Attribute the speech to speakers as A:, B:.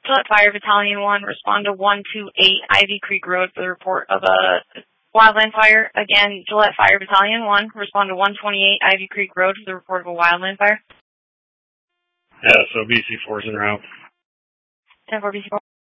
A: Gillette Fire Battalion 1, respond to 128 Ivy Creek Road for the report of a wildland fire. Again, Gillette Fire Battalion 1, respond to 128 Ivy Creek Road for the report of a wildland fire.
B: Yeah, so BC4's en route.
A: 10-4 BC4.